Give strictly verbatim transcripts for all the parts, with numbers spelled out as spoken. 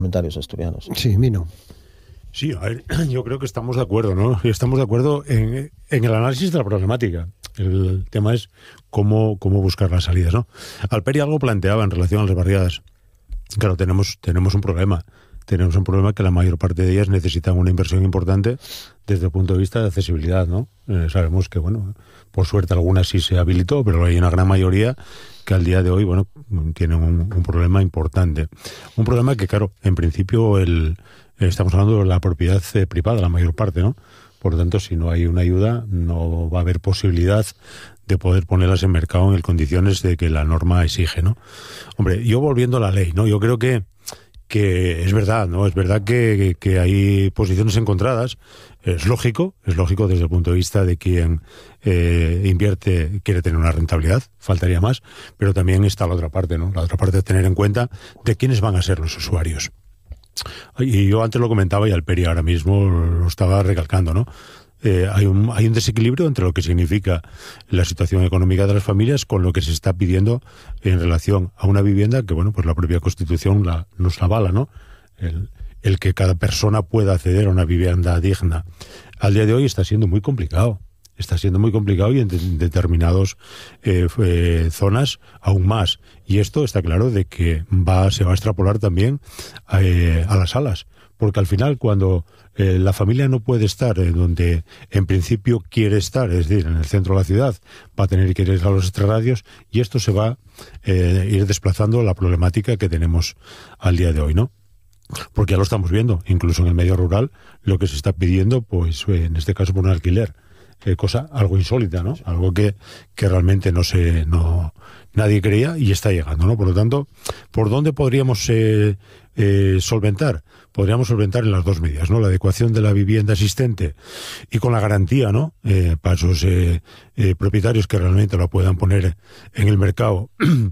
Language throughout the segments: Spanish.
Comentarios asturianos. Sí, Mino. Sí, a ver, yo creo que estamos de acuerdo, ¿no? Estamos de acuerdo en, en el análisis de la problemática. El tema es cómo, cómo buscar las salidas, ¿no? Alperi algo planteaba en relación a las barriadas. Claro, tenemos, tenemos un problema. Tenemos un problema que la mayor parte de ellas necesitan una inversión importante desde el punto de vista de accesibilidad, ¿no? Eh, sabemos que, bueno, por suerte algunas sí se habilitó, pero hay una gran mayoría que al día de hoy, bueno, tienen un, un problema importante. Un problema que, claro, en principio el, estamos hablando de la propiedad eh, privada, la mayor parte, ¿no? Por lo tanto, si no hay una ayuda, no va a haber posibilidad de poder ponerlas en mercado en condiciones de que la norma exige, ¿no? Hombre, yo volviendo a la ley, ¿no? Yo creo que que es verdad, ¿no? Es verdad que, que hay posiciones encontradas. Es lógico, es lógico desde el punto de vista de quien eh, invierte, quiere tener una rentabilidad, faltaría más, pero también está la otra parte, ¿no? La otra parte de tener en cuenta de quiénes van a ser los usuarios. Y yo antes lo comentaba y Alperi ahora mismo lo estaba recalcando, ¿no? Eh, hay un hay un desequilibrio entre lo que significa la situación económica de las familias con lo que se está pidiendo en relación a una vivienda que, bueno, pues la propia Constitución la, nos la avala, ¿no? El, el que cada persona pueda acceder a una vivienda digna. Al día de hoy está siendo muy complicado. Está siendo muy complicado y en de, determinadas eh, eh, zonas aún más. Y esto está claro de que va se va a extrapolar también a, eh, a las salas. Porque al final, cuando eh, la familia no puede estar en donde en principio quiere estar, es decir, en el centro de la ciudad, va a tener que ir a los extrarradios y esto se va a eh, ir desplazando la problemática que tenemos al día de hoy, ¿no? Porque ya lo estamos viendo, incluso en el medio rural, lo que se está pidiendo, pues eh, en este caso por un alquiler, eh, cosa algo insólita, ¿no? Algo que, que realmente no se, no, nadie creía y está llegando, ¿no? Por lo tanto, ¿por dónde podríamos eh, eh, solventar? Podríamos solventar en las dos medidas, ¿no? La adecuación de la vivienda existente y con la garantía, ¿no? Eh, para esos eh, eh, propietarios que realmente la puedan poner en el mercado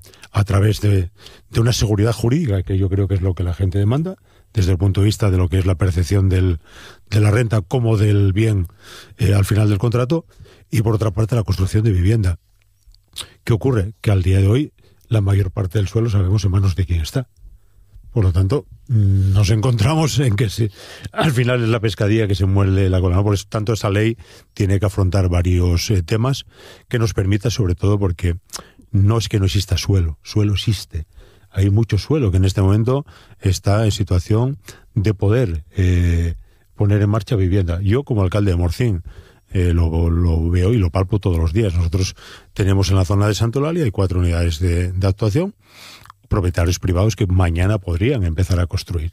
a través de, de una seguridad jurídica, que yo creo que es lo que la gente demanda, desde el punto de vista de lo que es la percepción del, de la renta como del bien eh, al final del contrato, y por otra parte la construcción de vivienda. ¿Qué ocurre? Que al día de hoy la mayor parte del suelo sabemos en manos de quién está. Por lo tanto, nos encontramos en que se, al final es la pescadilla que se muerde la cola, ¿no? Por eso, tanto, esa ley tiene que afrontar varios eh, temas que nos permita, sobre todo porque no es que no exista suelo, suelo existe. Hay mucho suelo que en este momento está en situación de poder eh, poner en marcha vivienda. Yo, como alcalde de Morcín, eh, lo, lo veo y lo palpo todos los días. Nosotros tenemos en la zona de Santolaria hay cuatro unidades de, de actuación, propietarios privados que mañana podrían empezar a construir,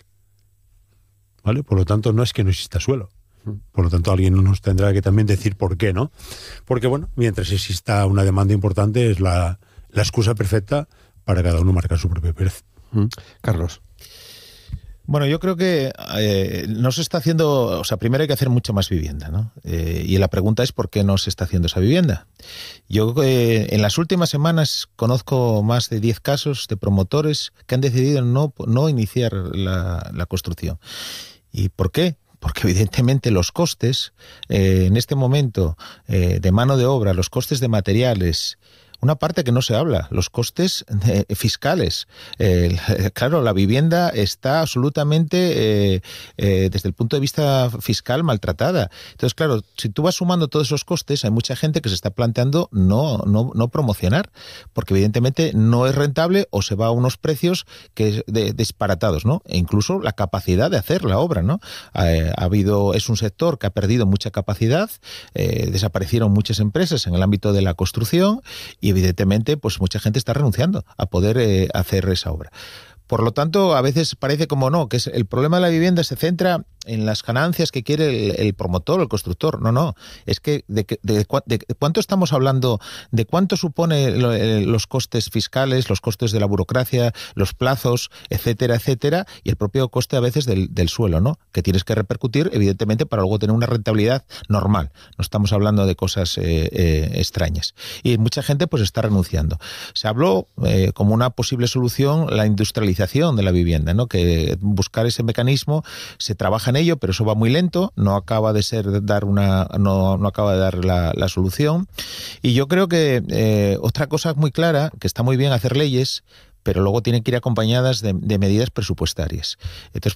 ¿vale? Por lo tanto, no es que no exista suelo. Por lo tanto, alguien nos tendrá que también decir por qué, ¿no? Porque, bueno, mientras exista una demanda importante, es la, la excusa perfecta para cada uno marcar su propio precio. Carlos. Bueno, yo creo que eh, no se está haciendo, o sea, primero hay que hacer mucha más vivienda, ¿no? Eh, y la pregunta es ¿por qué no se está haciendo esa vivienda? Yo eh, en las últimas semanas conozco más de diez casos de promotores que han decidido no, no iniciar la, la construcción. ¿Y por qué? Porque evidentemente los costes, eh, en este momento, eh, de mano de obra, los costes de materiales, una parte que no se habla, los costes eh, fiscales. Eh, claro, la vivienda está absolutamente, eh, eh, desde el punto de vista fiscal, maltratada. Entonces, claro, si tú vas sumando todos esos costes, hay mucha gente que se está planteando no, no, no promocionar, porque evidentemente no es rentable o se va a unos precios que de, disparatados, ¿no? E incluso la capacidad de hacer la obra, ¿no? Eh, ha habido, es un sector que ha perdido mucha capacidad, eh, desaparecieron muchas empresas en el ámbito de la construcción y evidentemente pues mucha gente está renunciando a poder eh, hacer esa obra. Por lo tanto, a veces parece como no, que es el problema de la vivienda se centra en las ganancias que quiere el, el promotor o el constructor. No, no, es que de, de, de, de cuánto estamos hablando, de cuánto supone lo, los costes fiscales, los costes de la burocracia, los plazos, etcétera, etcétera, y el propio coste a veces del, del suelo, ¿no? Que tienes que repercutir, evidentemente, para luego tener una rentabilidad normal. No estamos hablando de cosas eh, eh, extrañas. Y mucha gente pues está renunciando. Se habló eh, como una posible solución la industrialización de la vivienda, ¿no? Que buscar ese mecanismo, se trabaja en ello, pero eso va muy lento, no acaba de ser dar una, no, no acaba de dar la, la solución. Y yo creo que eh, otra cosa muy clara, que está muy bien hacer leyes, pero luego tienen que ir acompañadas de, de medidas presupuestarias. Entonces,